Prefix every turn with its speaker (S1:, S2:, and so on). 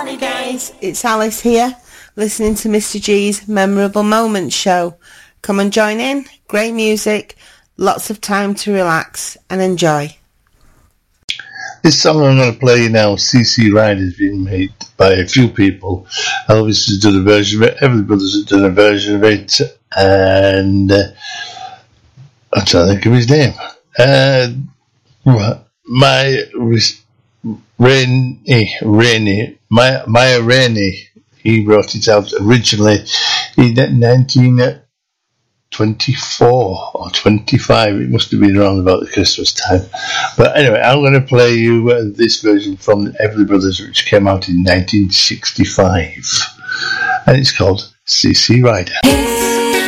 S1: guys, it's Alice here, listening to Mr. G's Memorable Moments show. Come and join in, great music, lots of time to relax and enjoy.
S2: This song I'm going to play now, CC Ride, has been made by a few people. Elvis has done a version of it, Everly Brothers has done a version of it, and I'm trying to think of his name. Maya Rainey, he brought it out originally in 1924 or 25. It must have been around about the Christmas time. But anyway, I'm going to play you this version from the Everly Brothers, which came out in 1965. And it's called CC Rider.